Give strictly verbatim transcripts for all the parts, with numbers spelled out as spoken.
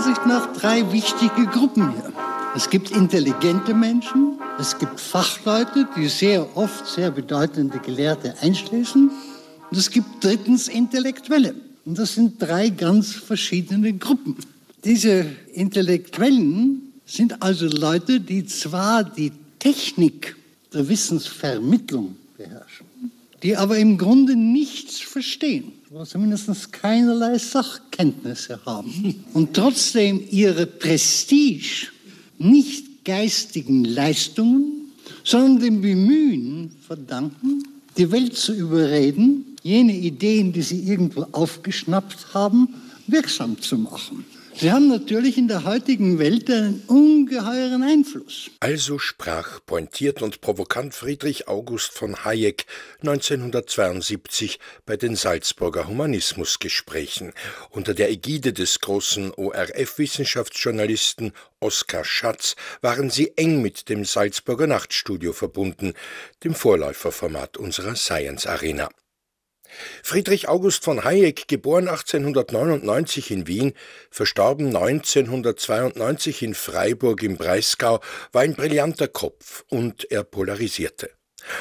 Ansicht nach drei wichtige Gruppen hier. Es gibt intelligente Menschen, es gibt Fachleute, die sehr oft sehr bedeutende Gelehrte einschließen, und es gibt drittens Intellektuelle. Und das sind drei ganz verschiedene Gruppen. Diese Intellektuellen sind also Leute, die zwar die Technik der Wissensvermittlung beherrschen, die aber im Grunde nichts verstehen, oder zumindest keinerlei Sachkenntnisse haben und trotzdem ihre Prestige nicht geistigen Leistungen, sondern dem Bemühen verdanken, die Welt zu überreden, jene Ideen, die sie irgendwo aufgeschnappt haben, wirksam zu machen. Sie haben natürlich in der heutigen Welt einen ungeheuren Einfluss. Also sprach pointiert und provokant Friedrich August von Hayek neunzehnhundertzweiundsiebzig bei den Salzburger Humanismusgesprächen unter der Ägide des großen O R F-Wissenschaftsjournalisten Oskar Schatz waren sie eng mit dem Salzburger Nachtstudio verbunden, dem Vorläuferformat unserer Science Arena. Friedrich August von Hayek, geboren achtzehnhundertneunundneunzig in Wien, verstorben neunzehnhundertzweiundneunzig in Freiburg im Breisgau, war ein brillanter Kopf und er polarisierte.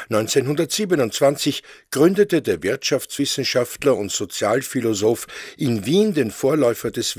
neunzehnhundertsiebenundzwanzig gründete der Wirtschaftswissenschaftler und Sozialphilosoph in Wien den Vorläufer des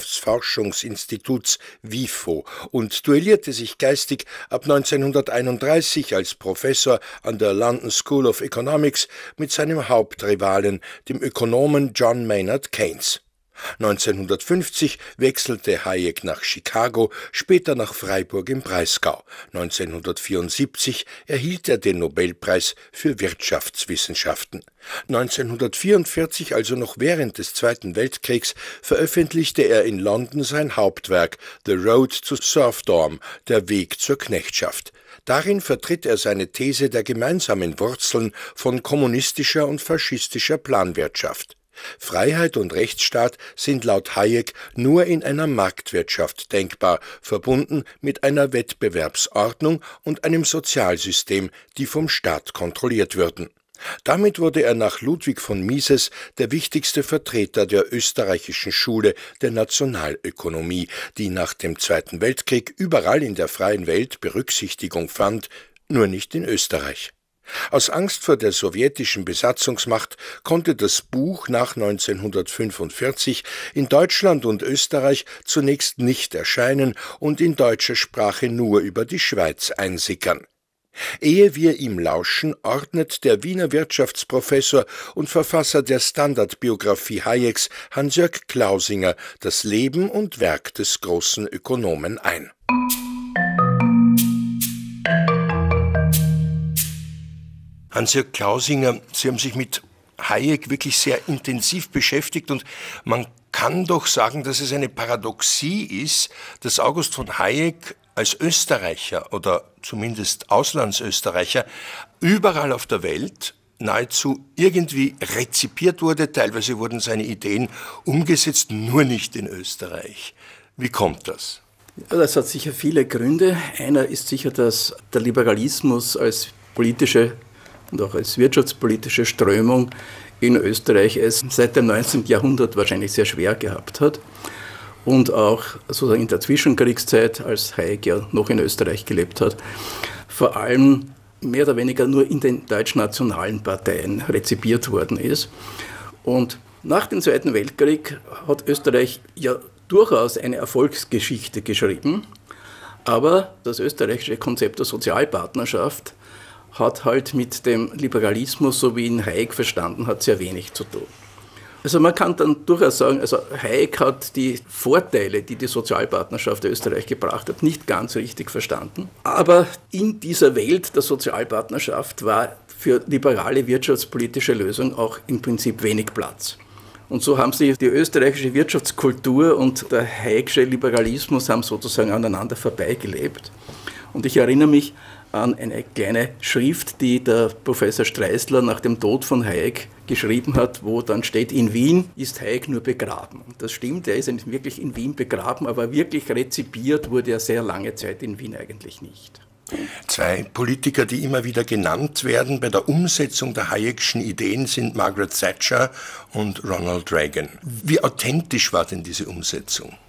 Wirtschaftsforschungsinstituts WIFO und duellierte sich geistig ab neunzehnhunderteinunddreißig als Professor an der London School of Economics mit seinem Hauptrivalen, dem Ökonomen John Maynard Keynes. neunzehnhundertfünfzig wechselte Hayek nach Chicago, später nach Freiburg im Breisgau. neunzehnhundertvierundsiebzig erhielt er den Nobelpreis für Wirtschaftswissenschaften. neunzehnhundertvierundvierzig, also noch während des Zweiten Weltkriegs, veröffentlichte er in London sein Hauptwerk The Road to Serfdom, der Weg zur Knechtschaft. Darin vertritt er seine These der gemeinsamen Wurzeln von kommunistischer und faschistischer Planwirtschaft. Freiheit und Rechtsstaat sind laut Hayek nur in einer Marktwirtschaft denkbar, verbunden mit einer Wettbewerbsordnung und einem Sozialsystem, die vom Staat kontrolliert würden. Damit wurde er nach Ludwig von Mises der wichtigste Vertreter der österreichischen Schule der Nationalökonomie, die nach dem Zweiten Weltkrieg überall in der freien Welt Berücksichtigung fand, nur nicht in Österreich. Aus Angst vor der sowjetischen Besatzungsmacht konnte das Buch nach neunzehnhundertfünfundvierzig in Deutschland und Österreich zunächst nicht erscheinen und in deutscher Sprache nur über die Schweiz einsickern. Ehe wir ihm lauschen, ordnet der Wiener Wirtschaftsprofessor und Verfasser der Standardbiografie Hayeks, Hans-Jörg Klausinger, das Leben und Werk des großen Ökonomen ein. Hans-Jörg Klausinger, Sie haben sich mit Hayek wirklich sehr intensiv beschäftigt und man kann doch sagen, dass es eine Paradoxie ist, dass August von Hayek als Österreicher oder zumindest Auslandsösterreicher überall auf der Welt nahezu irgendwie rezipiert wurde. Teilweise wurden seine Ideen umgesetzt, nur nicht in Österreich. Wie kommt das? Das hat sicher viele Gründe. Einer ist sicher, dass der Liberalismus als politische und auch als wirtschaftspolitische Strömung in Österreich es seit dem neunzehnten Jahrhundert wahrscheinlich sehr schwer gehabt hat. Und auch sozusagen in der Zwischenkriegszeit, als Hayek ja noch in Österreich gelebt hat, vor allem mehr oder weniger nur in den deutschnationalen Parteien rezipiert worden ist. Und nach dem Zweiten Weltkrieg hat Österreich ja durchaus eine Erfolgsgeschichte geschrieben, aber das österreichische Konzept der Sozialpartnerschaft hat halt mit dem Liberalismus, so wie ihn Hayek verstanden hat, sehr wenig zu tun. Also man kann dann durchaus sagen, also Hayek hat die Vorteile, die die Sozialpartnerschaft Österreich gebracht hat, nicht ganz richtig verstanden. Aber in dieser Welt der Sozialpartnerschaft war für liberale wirtschaftspolitische Lösungen auch im Prinzip wenig Platz. Und so haben sich die österreichische Wirtschaftskultur und der Hayek'sche Liberalismus haben sozusagen aneinander vorbeigelebt. Und ich erinnere mich an eine kleine Schrift, die der Professor Streisler nach dem Tod von Hayek geschrieben hat, wo dann steht, in Wien ist Hayek nur begraben. Und das stimmt, er ist wirklich in Wien begraben, aber wirklich rezipiert wurde er sehr lange Zeit in Wien eigentlich nicht. Zwei Politiker, die immer wieder genannt werden bei der Umsetzung der Hayek'schen Ideen, sind Margaret Thatcher und Ronald Reagan. Wie authentisch war denn diese Umsetzung?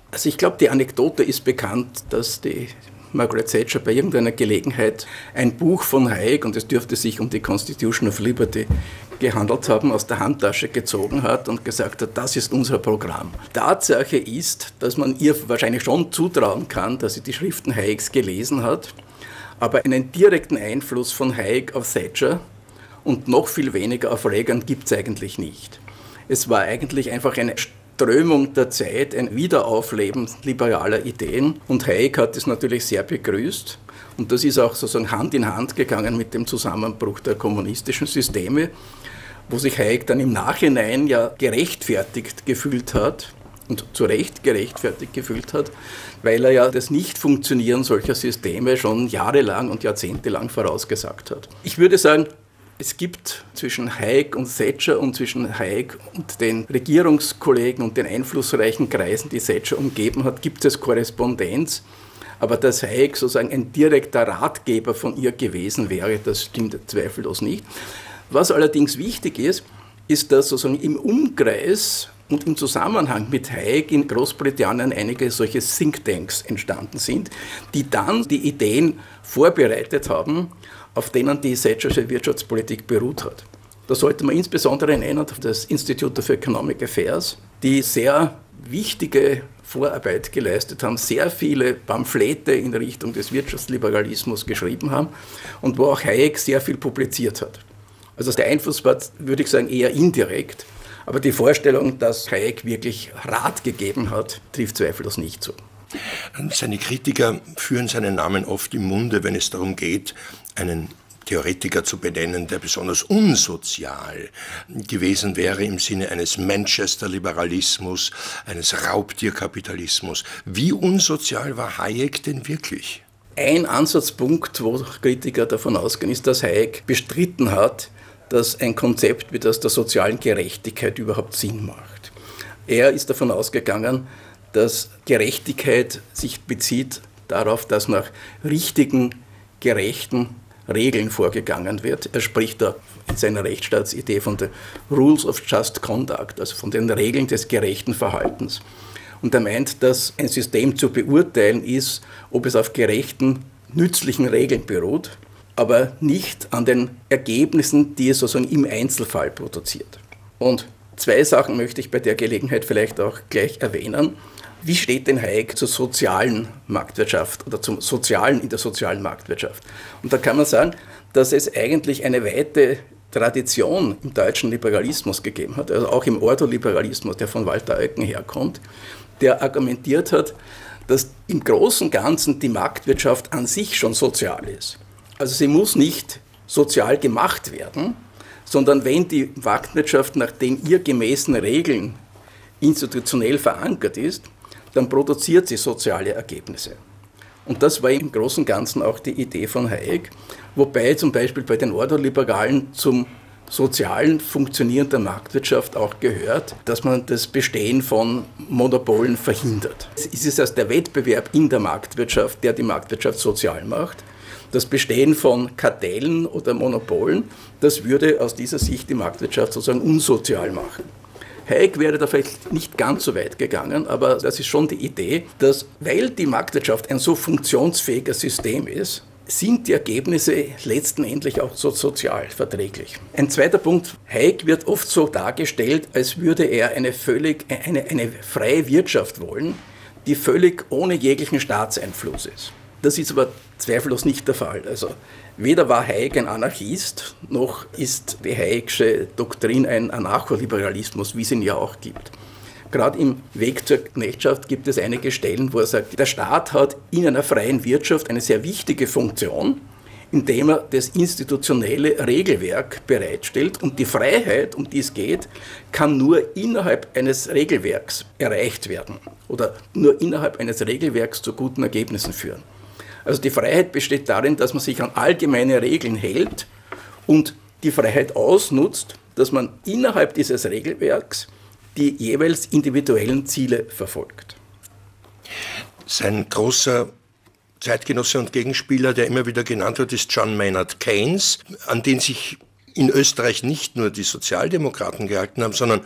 Also ich glaube, die Anekdote ist bekannt, dass die Margaret Thatcher bei irgendeiner Gelegenheit ein Buch von Hayek, und es dürfte sich um die Constitution of Liberty gehandelt haben, aus der Handtasche gezogen hat und gesagt hat, das ist unser Programm. Tatsache ist, dass man ihr wahrscheinlich schon zutrauen kann, dass sie die Schriften Hayeks gelesen hat, aber einen direkten Einfluss von Hayek auf Thatcher und noch viel weniger auf Reagan gibt es eigentlich nicht. Es war eigentlich einfach eine Strömung der Zeit, ein Wiederaufleben liberaler Ideen. Und Hayek hat es natürlich sehr begrüßt. Und das ist auch sozusagen Hand in Hand gegangen mit dem Zusammenbruch der kommunistischen Systeme, wo sich Hayek dann im Nachhinein ja gerechtfertigt gefühlt hat und zu Recht gerechtfertigt gefühlt hat, weil er ja das Nichtfunktionieren solcher Systeme schon jahrelang und jahrzehntelang vorausgesagt hat. Ich würde sagen, es gibt zwischen Hayek und Thatcher und zwischen Hayek und den Regierungskollegen und den einflussreichen Kreisen, die Thatcher umgeben hat, gibt es Korrespondenz. Aber dass Hayek sozusagen ein direkter Ratgeber von ihr gewesen wäre, das stimmt zweifellos nicht. Was allerdings wichtig ist, ist, dass sozusagen im Umkreis und im Zusammenhang mit Hayek in Großbritannien einige solche Thinktanks entstanden sind, die dann die Ideen vorbereitet haben, auf denen die Thatchersche Wirtschaftspolitik beruht hat. Da sollte man insbesondere nennen auf das Institute of Economic Affairs, die sehr wichtige Vorarbeit geleistet haben, sehr viele Pamphlete in Richtung des Wirtschaftsliberalismus geschrieben haben und wo auch Hayek sehr viel publiziert hat. Also der Einfluss war, würde ich sagen, eher indirekt, aber die Vorstellung, dass Hayek wirklich Rat gegeben hat, trifft zweifellos nicht zu. Seine Kritiker führen seinen Namen oft im Munde, wenn es darum geht, einen Theoretiker zu benennen, der besonders unsozial gewesen wäre im Sinne eines Manchester-Liberalismus, eines Raubtierkapitalismus. Wie unsozial war Hayek denn wirklich? Ein Ansatzpunkt, wo Kritiker davon ausgehen, ist, dass Hayek bestritten hat, dass ein Konzept wie das der sozialen Gerechtigkeit überhaupt Sinn macht. Er ist davon ausgegangen, dass Gerechtigkeit sich bezieht darauf, dass nach richtigen, gerechten Regeln vorgegangen wird. Er spricht da in seiner Rechtsstaatsidee von den Rules of Just Conduct, also von den Regeln des gerechten Verhaltens. Und er meint, dass ein System zu beurteilen ist, ob es auf gerechten, nützlichen Regeln beruht, aber nicht an den Ergebnissen, die es sozusagen im Einzelfall produziert. Und zwei Sachen möchte ich bei der Gelegenheit vielleicht auch gleich erwähnen. Wie steht denn Hayek zur sozialen Marktwirtschaft oder zum Sozialen in der sozialen Marktwirtschaft? Und da kann man sagen, dass es eigentlich eine weite Tradition im deutschen Liberalismus gegeben hat, also auch im Ordoliberalismus, der von Walter Eucken herkommt, der argumentiert hat, dass im Großen und Ganzen die Marktwirtschaft an sich schon sozial ist. Also sie muss nicht sozial gemacht werden, sondern wenn die Marktwirtschaft nach den ihr gemäßen Regeln institutionell verankert ist, dann produziert sie soziale Ergebnisse. Und das war im Großen und Ganzen auch die Idee von Hayek, wobei zum Beispiel bei den Ordoliberalen zum sozialen Funktionieren der Marktwirtschaft auch gehört, dass man das Bestehen von Monopolen verhindert. Es ist erst der Wettbewerb in der Marktwirtschaft, der die Marktwirtschaft sozial macht. Das Bestehen von Kartellen oder Monopolen, das würde aus dieser Sicht die Marktwirtschaft sozusagen unsozial machen. Hayek wäre da vielleicht nicht ganz so weit gegangen, aber das ist schon die Idee, dass, weil die Marktwirtschaft ein so funktionsfähiger System ist, sind die Ergebnisse letztendlich auch so sozial verträglich. Ein zweiter Punkt, Hayek wird oft so dargestellt, als würde er eine völlig, eine, eine freie Wirtschaft wollen, die völlig ohne jeglichen Staatseinfluss ist. Das ist aber zweifellos nicht der Fall. Also weder war Hayek ein Anarchist, noch ist die Hayek'sche Doktrin ein Anarcholiberalismus, wie es ihn ja auch gibt. Gerade im Weg zur Knechtschaft gibt es einige Stellen, wo er sagt, der Staat hat in einer freien Wirtschaft eine sehr wichtige Funktion, indem er das institutionelle Regelwerk bereitstellt. Und die Freiheit, um die es geht, kann nur innerhalb eines Regelwerks erreicht werden oder nur innerhalb eines Regelwerks zu guten Ergebnissen führen. Also die Freiheit besteht darin, dass man sich an allgemeine Regeln hält und die Freiheit ausnutzt, dass man innerhalb dieses Regelwerks die jeweils individuellen Ziele verfolgt. Sein großer Zeitgenosse und Gegenspieler, der immer wieder genannt wird, ist John Maynard Keynes, an den sich in Österreich nicht nur die Sozialdemokraten gehalten haben, sondern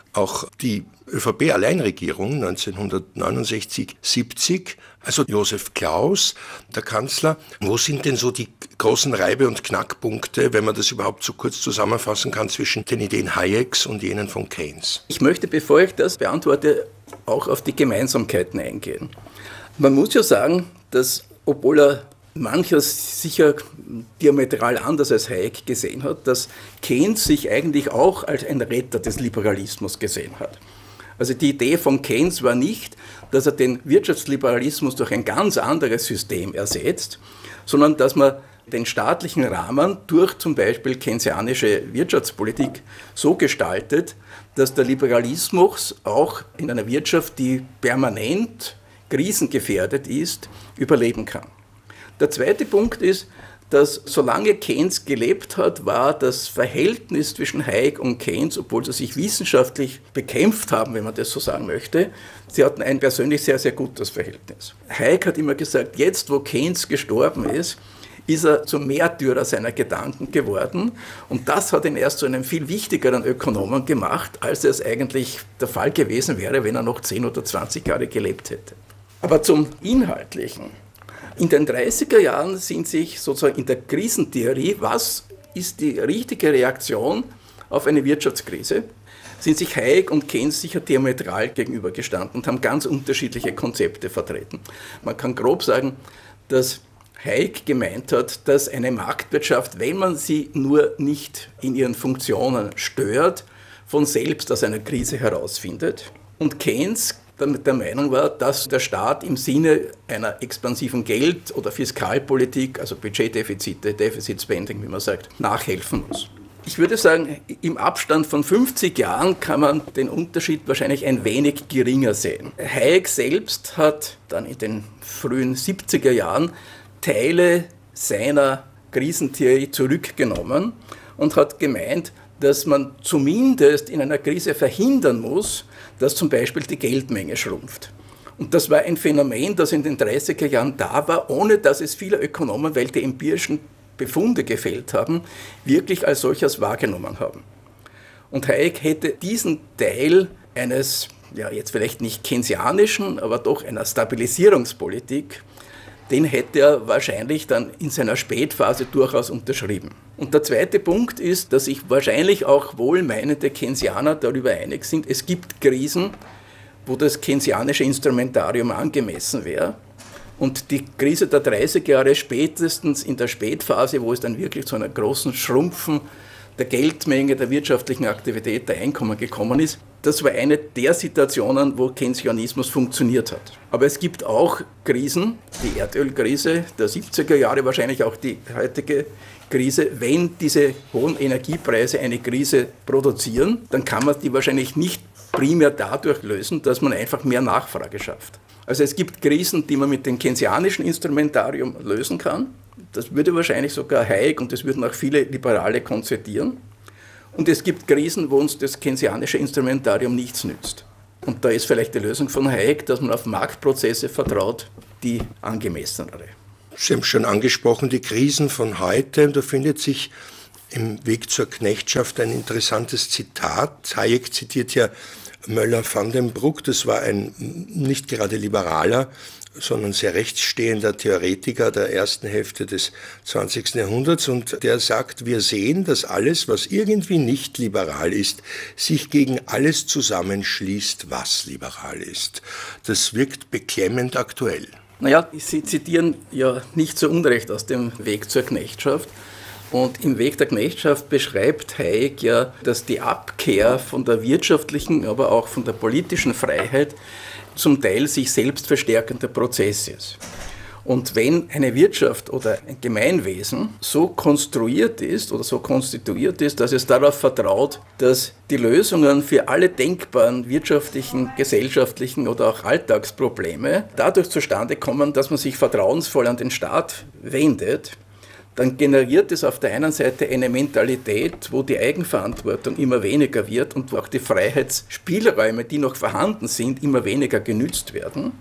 auch die ÖVP-Alleinregierung neunzehnhundertneunundsechzig siebzig, also Josef Klaus, der Kanzler. Wo sind denn so die großen Reibe- und Knackpunkte, wenn man das überhaupt so kurz zusammenfassen kann, zwischen den Ideen Hayeks und jenen von Keynes? Ich möchte, bevor ich das beantworte, auch auf die Gemeinsamkeiten eingehen. Man muss ja sagen, dass, obwohl er manches sicher diametral anders als Hayek gesehen hat, dass Keynes sich eigentlich auch als ein Retter des Liberalismus gesehen hat. Also die Idee von Keynes war nicht, dass er den Wirtschaftsliberalismus durch ein ganz anderes System ersetzt, sondern dass man den staatlichen Rahmen durch zum Beispiel keynesianische Wirtschaftspolitik so gestaltet, dass der Liberalismus auch in einer Wirtschaft, die permanent krisengefährdet ist, überleben kann. Der zweite Punkt ist, dass solange Keynes gelebt hat, war das Verhältnis zwischen Hayek und Keynes, obwohl sie sich wissenschaftlich bekämpft haben, wenn man das so sagen möchte, sie hatten ein persönlich sehr, sehr gutes Verhältnis. Hayek hat immer gesagt, jetzt wo Keynes gestorben ist, ist er zum Märtyrer seiner Gedanken geworden und das hat ihn erst zu einem viel wichtigeren Ökonomen gemacht, als es eigentlich der Fall gewesen wäre, wenn er noch zehn oder zwanzig Jahre gelebt hätte. Aber zum Inhaltlichen. In den dreißiger Jahren sind sich sozusagen in der Krisentheorie, was ist die richtige Reaktion auf eine Wirtschaftskrise, sind sich Hayek und Keynes sicher diametral gegenübergestanden und haben ganz unterschiedliche Konzepte vertreten. Man kann grob sagen, dass Hayek gemeint hat, dass eine Marktwirtschaft, wenn man sie nur nicht in ihren Funktionen stört, von selbst aus einer Krise herausfindet. Und Keynes damit der Meinung war, dass der Staat im Sinne einer expansiven Geld- oder Fiskalpolitik, also Budgetdefizite, Deficit Spending, wie man sagt, nachhelfen muss. Ich würde sagen, im Abstand von fünfzig Jahren kann man den Unterschied wahrscheinlich ein wenig geringer sehen. Hayek selbst hat dann in den frühen siebziger Jahren Teile seiner Krisentheorie zurückgenommen und hat gemeint, dass man zumindest in einer Krise verhindern muss, dass zum Beispiel die Geldmenge schrumpft. Und das war ein Phänomen, das in den dreißiger Jahren da war, ohne dass es viele Ökonomen, weil die empirischen Befunde gefehlt haben, wirklich als solches wahrgenommen haben. Und Hayek hätte diesen Teil eines, ja jetzt vielleicht nicht keynesianischen, aber doch einer Stabilisierungspolitik, den hätte er wahrscheinlich dann in seiner Spätphase durchaus unterschrieben. Und der zweite Punkt ist, dass sich wahrscheinlich auch wohlmeinende Keynesianer darüber einig sind, es gibt Krisen, wo das keynesianische Instrumentarium angemessen wäre. Und die Krise der dreißiger Jahre spätestens in der Spätphase, wo es dann wirklich zu einer großen Schrumpfen der Geldmenge, der wirtschaftlichen Aktivität, der Einkommen gekommen ist, das war eine der Situationen, wo Keynesianismus funktioniert hat. Aber es gibt auch Krisen, die Erdölkrise der siebziger Jahre, wahrscheinlich auch die heutige Krise. Wenn diese hohen Energiepreise eine Krise produzieren, dann kann man die wahrscheinlich nicht primär dadurch lösen, dass man einfach mehr Nachfrage schafft. Also es gibt Krisen, die man mit dem keynesianischen Instrumentarium lösen kann. Das würde wahrscheinlich sogar Hayek und das würden auch viele Liberale konzedieren. Und es gibt Krisen, wo uns das keynesianische Instrumentarium nichts nützt. Und da ist vielleicht die Lösung von Hayek, dass man auf Marktprozesse vertraut, die angemessenere. Sie haben schon angesprochen, die Krisen von heute. Da findet sich im Weg zur Knechtschaft ein interessantes Zitat. Hayek zitiert ja Möller-van den Bruck. Das war ein nicht gerade liberaler, sondern sehr rechtsstehender Theoretiker der ersten Hälfte des zwanzigsten Jahrhunderts. Und der sagt, wir sehen, dass alles, was irgendwie nicht liberal ist, sich gegen alles zusammenschließt, was liberal ist. Das wirkt beklemmend aktuell. Naja, Sie zitieren ja nicht zu Unrecht aus dem Weg zur Knechtschaft. Und im Weg der Knechtschaft beschreibt Hayek ja, dass die Abkehr von der wirtschaftlichen, aber auch von der politischen Freiheit zum Teil sich selbst verstärkender Prozess ist. Und wenn eine Wirtschaft oder ein Gemeinwesen so konstruiert ist oder so konstituiert ist, dass es darauf vertraut, dass die Lösungen für alle denkbaren wirtschaftlichen, gesellschaftlichen oder auch Alltagsprobleme dadurch zustande kommen, dass man sich vertrauensvoll an den Staat wendet, dann generiert es auf der einen Seite eine Mentalität, wo die Eigenverantwortung immer weniger wird und wo auch die Freiheitsspielräume, die noch vorhanden sind, immer weniger genützt werden.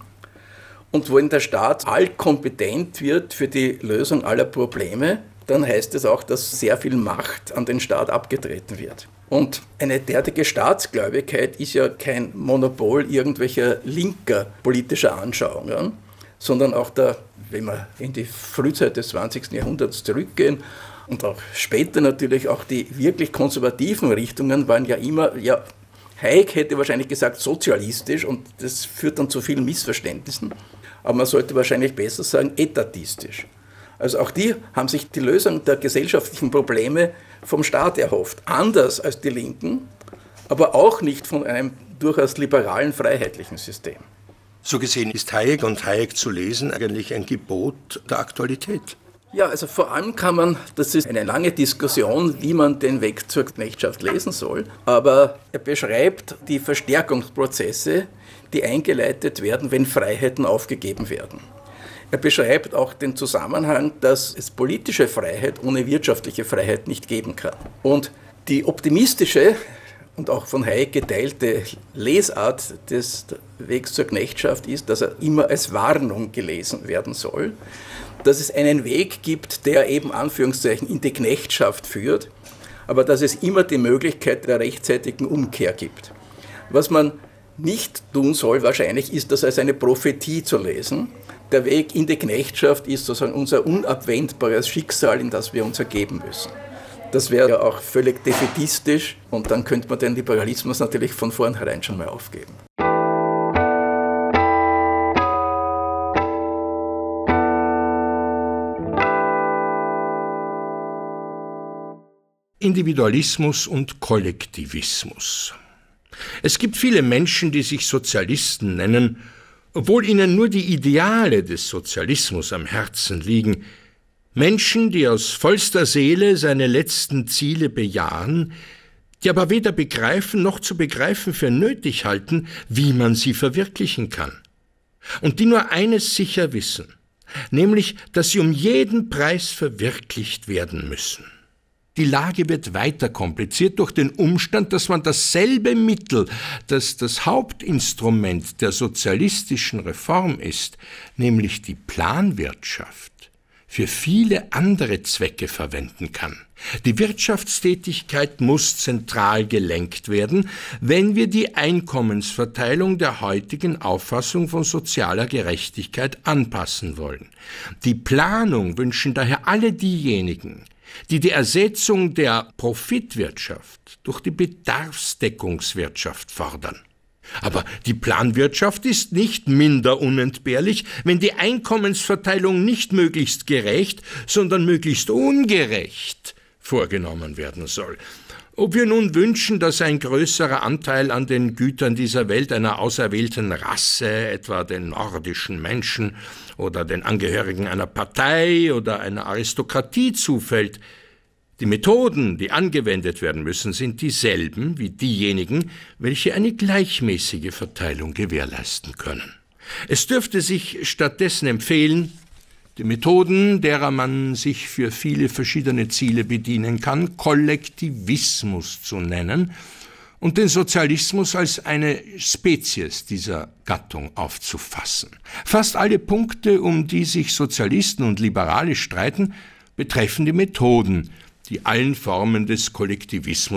Und wenn der Staat allkompetent wird für die Lösung aller Probleme, dann heißt es auch, dass sehr viel Macht an den Staat abgetreten wird. Und eine derartige Staatsgläubigkeit ist ja kein Monopol irgendwelcher linker politischer Anschauungen, sondern auch der, wenn wir in die Frühzeit des zwanzigsten Jahrhunderts zurückgehen und auch später natürlich auch die wirklich konservativen Richtungen waren ja immer, ja, Hayek hätte wahrscheinlich gesagt sozialistisch und das führt dann zu vielen Missverständnissen, aber man sollte wahrscheinlich besser sagen etatistisch. Also auch die haben sich die Lösung der gesellschaftlichen Probleme vom Staat erhofft. Anders als die Linken, aber auch nicht von einem durchaus liberalen, freiheitlichen System. So gesehen ist Hayek und Hayek zu lesen eigentlich ein Gebot der Aktualität. Ja, also vor allem kann man, das ist eine lange Diskussion, wie man den Weg zur Knechtschaft lesen soll, aber er beschreibt die Verstärkungsprozesse, die eingeleitet werden, wenn Freiheiten aufgegeben werden. Er beschreibt auch den Zusammenhang, dass es politische Freiheit ohne wirtschaftliche Freiheit nicht geben kann. Und die optimistische und auch von Hayek geteilte Lesart des Wegs zur Knechtschaft ist, dass er immer als Warnung gelesen werden soll, dass es einen Weg gibt, der eben Anführungszeichen in die Knechtschaft führt, aber dass es immer die Möglichkeit der rechtzeitigen Umkehr gibt. Was man nicht tun soll wahrscheinlich, ist das als eine Prophetie zu lesen. Der Weg in die Knechtschaft ist sozusagen unser unabwendbares Schicksal, in das wir uns ergeben müssen. Das wäre ja auch völlig defätistisch und dann könnte man den Liberalismus natürlich von vornherein schon mal aufgeben. Individualismus und Kollektivismus. Es gibt viele Menschen, die sich Sozialisten nennen, obwohl ihnen nur die Ideale des Sozialismus am Herzen liegen. Menschen, die aus vollster Seele seine letzten Ziele bejahen, die aber weder begreifen noch zu begreifen für nötig halten, wie man sie verwirklichen kann. Und die nur eines sicher wissen, nämlich, dass sie um jeden Preis verwirklicht werden müssen. Die Lage wird weiter kompliziert durch den Umstand, dass man dasselbe Mittel, das das Hauptinstrument der sozialistischen Reform ist, nämlich die Planwirtschaft, für viele andere Zwecke verwenden kann. Die Wirtschaftstätigkeit muss zentral gelenkt werden, wenn wir die Einkommensverteilung der heutigen Auffassung von sozialer Gerechtigkeit anpassen wollen. Die Planung wünschen daher alle diejenigen, die die Ersetzung der Profitwirtschaft durch die Bedarfsdeckungswirtschaft fordern. Aber die Planwirtschaft ist nicht minder unentbehrlich, wenn die Einkommensverteilung nicht möglichst gerecht, sondern möglichst ungerecht vorgenommen werden soll. Ob wir nun wünschen, dass ein größerer Anteil an den Gütern dieser Welt einer auserwählten Rasse, etwa den nordischen Menschen oder den Angehörigen einer Partei oder einer Aristokratie zufällt, die Methoden, die angewendet werden müssen, sind dieselben wie diejenigen, welche eine gleichmäßige Verteilung gewährleisten können. Es dürfte sich stattdessen empfehlen, die Methoden, derer man sich für viele verschiedene Ziele bedienen kann, Kollektivismus zu nennen und den Sozialismus als eine Spezies dieser Gattung aufzufassen. Fast alle Punkte, um die sich Sozialisten und Liberale streiten, betreffen die Methoden, die allen Formen des Kollektivismus